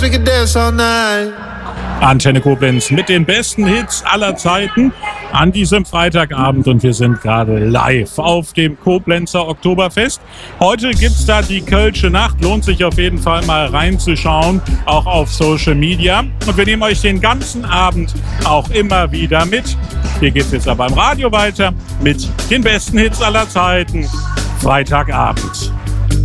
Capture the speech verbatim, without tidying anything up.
We can dance all night. Antenne Koblenz mit den besten Hits aller Zeiten an diesem Freitagabend und wir sind gerade live auf dem Koblenzer Oktoberfest. Heute gibt's da die Kölsche Nacht, lohnt sich auf jeden Fall mal reinzuschauen, auch auf Social Media. Und wir nehmen euch den ganzen Abend auch immer wieder mit. Hier geht's jetzt aber im Radio weiter mit den besten Hits aller Zeiten. Freitagabend.